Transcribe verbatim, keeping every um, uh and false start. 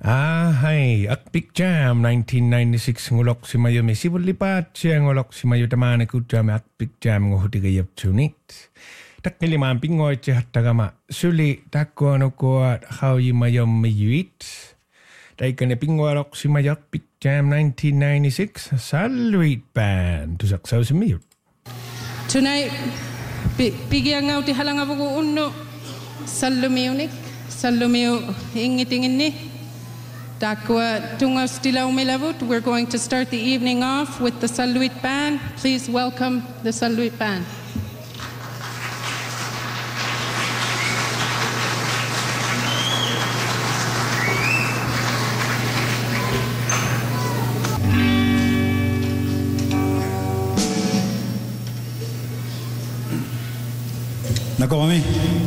Ah, hai, Akpik Jam nineteen ninety-six ngolok si mayo mesi lipat siya ngolok si mayo tamana ku jam Akpik Jam ngohti gayap tunit. Tak niliman pingoy ci hatagama suli takko ano ko at how you mayo mayuit. Dahil ka na pingolok si mayo Akpik Jam nineteen ninety-six Saluit Band to saksaw si mayo. Tonight, bigyan nga uti halang ako ko uno salumiyo nik, salumiyo ingitingin ni. Dakwa tunga stila umilavut. We're going to start the evening off with the Saluit Band. Please welcome the Saluit Band. Nako kami.